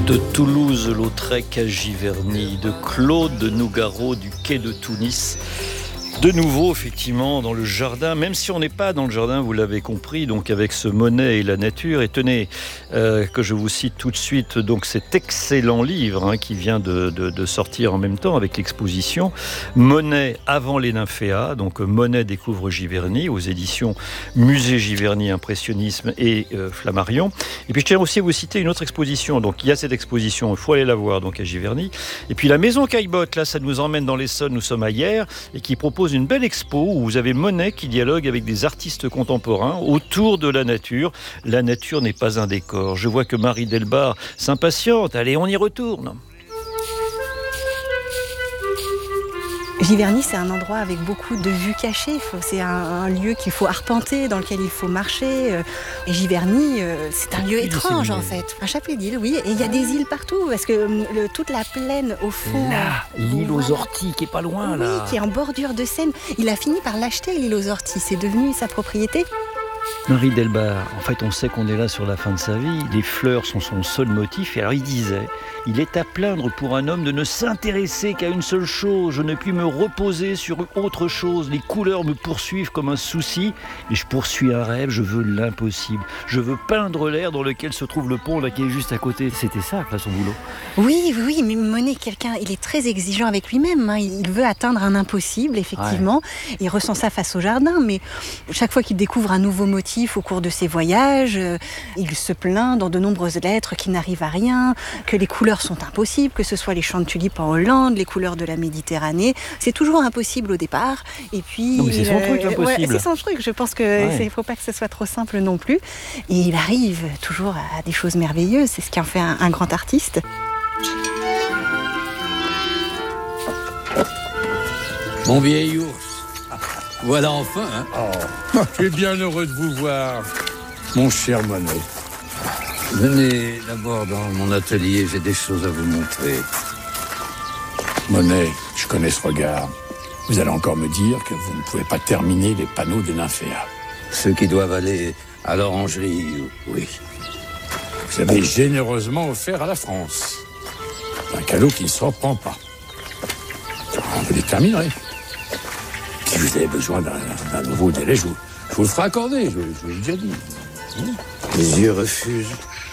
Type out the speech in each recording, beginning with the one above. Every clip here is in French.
De Toulouse-Lautrec à Giverny, de Claude Nougaro du quai de Tunis. De nouveau, effectivement, dans le jardin, même si on n'est pas dans le jardin, vous l'avez compris, donc avec ce Monet et la nature. Et tenez, que je vous cite tout de suite, donc cet excellent livre qui vient de sortir en même temps avec l'exposition Monet avant les nymphéas. Donc Monet découvre Giverny aux éditions Musée Giverny Impressionnisme et Flammarion. Et puis je tiens aussi à vous citer une autre exposition. Donc il y a cette exposition, il faut aller la voir donc à Giverny. Et puis la Maison Caillebotte, là ça nous emmène dans l'Essonne, nous sommes à Hyères, et qui propose une belle expo où vous avez Monet qui dialogue avec des artistes contemporains autour de la nature. La nature n'est pas un décor. Je vois que Marie Delbar s'impatiente. Allez, on y retourne. Giverny, c'est un endroit avec beaucoup de vues cachées. C'est un lieu qu'il faut arpenter, dans lequel il faut marcher. Et Giverny, c'est un lieu étrange en fait. Un chapelet d'îles, oui. Et il y a des îles partout, parce que toute la plaine au fond... Là, l'île aux orties qui est pas loin, là. Oui, qui est en bordure de Seine. Il a fini par l'acheter, l'île aux orties. C'est devenu sa propriété. Marie Delbar, en fait on sait qu'on est là sur la fin de sa vie, les fleurs sont son seul motif, et alors il disait, il est à plaindre pour un homme de ne s'intéresser qu'à une seule chose, je ne puis me reposer sur autre chose, les couleurs me poursuivent comme un souci, et je poursuis un rêve, je veux l'impossible, je veux peindre l'air dans lequel se trouve le pont là qui est juste à côté, c'était ça son boulot. Oui, mais Monet, il est très exigeant avec lui-même, il veut atteindre un impossible, effectivement, il ressent ça face au jardin, mais chaque fois qu'il découvre un nouveau motif au cours de ses voyages, il se plaint dans de nombreuses lettres qu'il n'arrive à rien, que les couleurs sont impossibles, que ce soit les champs de tulipes en Hollande, les couleurs de la Méditerranée, c'est toujours impossible au départ. Et puis, non, mais c'est son truc l'impossible. C'est son truc, je pense qu'il ne faut pas que ce soit trop simple non plus. Et il arrive toujours à des choses merveilleuses, c'est ce qui en fait un grand artiste. Mon vieil ours, voilà enfin, Je suis bien heureux de vous voir, mon cher Monet. Venez d'abord dans mon atelier, j'ai des choses à vous montrer. Monet, je connais ce regard. Vous allez encore me dire que vous ne pouvez pas terminer les panneaux des nymphéas. Ceux qui doivent aller à l'orangerie, oui. Vous avez généreusement offert à la France. Un cadeau qui ne se reprend pas. Vous les terminerez. Si vous avez besoin d'un nouveau délai, je vous le ferai accorder, je vous l'ai déjà dit. Les yeux refusent.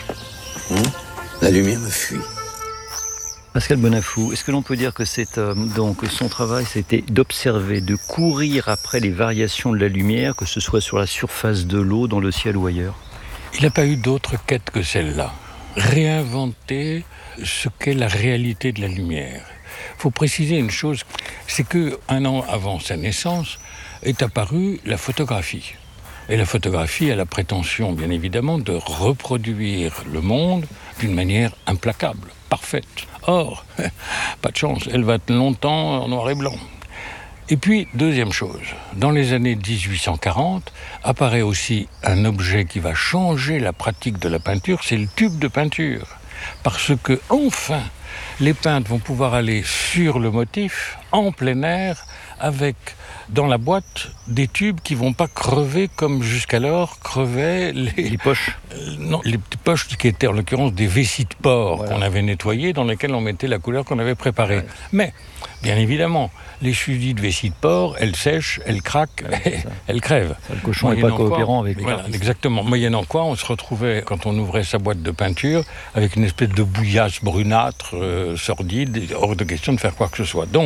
La lumière me fuit. Pascal Bonafou, est-ce que l'on peut dire que donc son travail, c'était d'observer, de courir après les variations de la lumière, que ce soit sur la surface de l'eau, dans le ciel ou ailleurs ? Il n'a pas eu d'autre quête que celle-là. Réinventer ce qu'est la réalité de la lumière. Il faut préciser une chose, c'est qu'un an avant sa naissance est apparue la photographie. Et la photographie a la prétention, bien évidemment, de reproduire le monde d'une manière implacable, parfaite. Or, pas de chance, elle va être longtemps en noir et blanc. Et puis, deuxième chose, dans les années 1840, apparaît aussi un objet qui va changer la pratique de la peinture, c'est le tube de peinture. Parce que, enfin, les peintres vont pouvoir aller sur le motif, en plein air, avec, dans la boîte, des tubes qui ne vont pas crever comme jusqu'alors crevaient les poches. Non, les petites poches qui étaient en l'occurrence des vessies de porc qu'on avait nettoyées, dans lesquelles on mettait la couleur qu'on avait préparée. Ouais. Mais, bien évidemment, les susdites vessies de porc, elles sèchent, elles craquent, elles crèvent. Ça, le cochon n'est pas coopérant avec voilà, exactement. Moyennant quoi, on se retrouvait, quand on ouvrait sa boîte de peinture, avec une espèce de bouillasse brunâtre, sordide, hors de question de faire quoi que ce soit. Donc,